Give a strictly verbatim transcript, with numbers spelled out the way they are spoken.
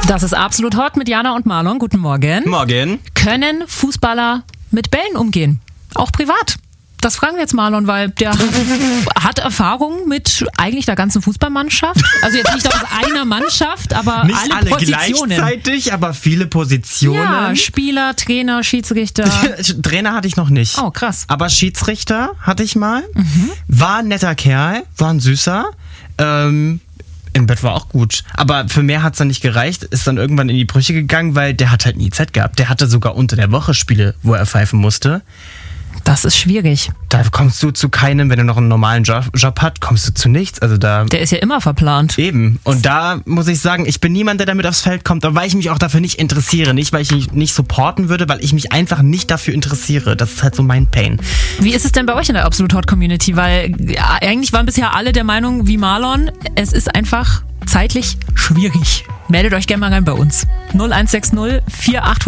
Das ist Absolut Hot mit Jana und Marlon. Guten Morgen. Morgen. Können Fußballer mit Bällen umgehen? Auch privat? Das fragen wir jetzt Marlon, weil der hat Erfahrung mit eigentlich der ganzen Fußballmannschaft. Also jetzt nicht aus einer Mannschaft, aber Nicht alle, alle Positionen. gleichzeitig, aber viele Positionen. Ja, Spieler, Trainer, Schiedsrichter. Trainer hatte ich noch nicht. Oh, krass. Aber Schiedsrichter hatte ich mal. Mhm. War ein netter Kerl, war ein Süßer. Ähm, im Bett war auch gut. Aber für mehr hat's dann nicht gereicht. Ist dann irgendwann in die Brüche gegangen, weil der hat halt nie Zeit gehabt. Der hatte sogar unter der Woche Spiele, wo er pfeifen musste. Das ist schwierig. Da kommst du zu keinem, wenn er noch einen normalen Job, Job hat, kommst du zu nichts. Also da Der ist ja immer verplant. Eben. Und da muss ich sagen, ich bin niemand, der damit aufs Feld kommt, weil ich mich auch dafür nicht interessiere. Nicht, weil ich mich nicht supporten würde, weil ich mich einfach nicht dafür interessiere. Das ist halt so mein Pain. Wie ist es denn bei euch in der Absolut Hot Community? Weil ja, eigentlich waren bisher alle der Meinung wie Marlon, es ist einfach zeitlich schwierig. Meldet euch gerne mal rein bei uns. null eins sechs null vier acht